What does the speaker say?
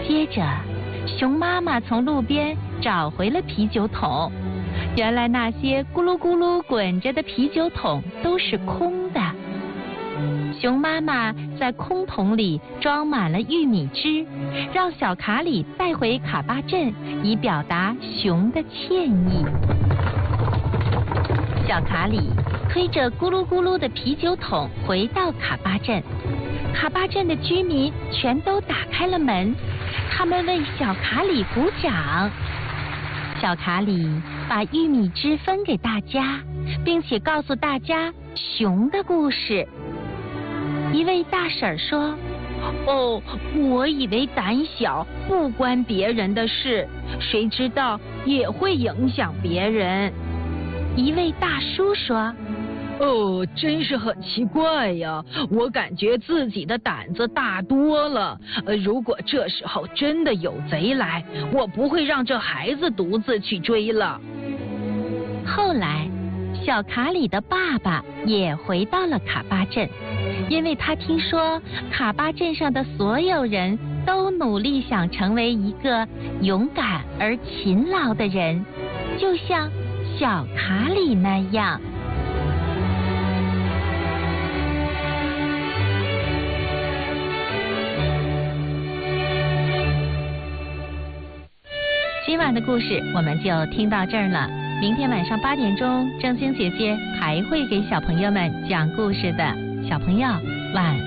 接着，熊妈妈从路边找回了啤酒桶。原来那些咕噜咕噜滚着的啤酒桶都是空的。熊妈妈在空桶里装满了玉米汁，让小卡里带回卡巴镇，以表达熊的歉意。小卡里推着咕噜咕噜的啤酒桶回到卡巴镇，卡巴镇的居民全都打开了门，他们为小卡里鼓掌。小卡里把玉米汁分给大家，并且告诉大家熊的故事。一位大婶说：“哦，我以为胆小不关别人的事，谁知道也会影响别人。”一位大叔说：“ 哦，真是很奇怪呀！我感觉自己的胆子大多了。如果这时候真的有贼来，我不会让这孩子独自去追了。” 后来，小卡里的爸爸也回到了卡巴镇，因为他听说卡巴镇上的所有人都努力想成为一个勇敢而勤劳的人，就像小卡里那样。今晚的故事我们就听到这儿了。明天晚上8点钟，正晶姐姐还会给小朋友们讲故事的。小朋友，晚安。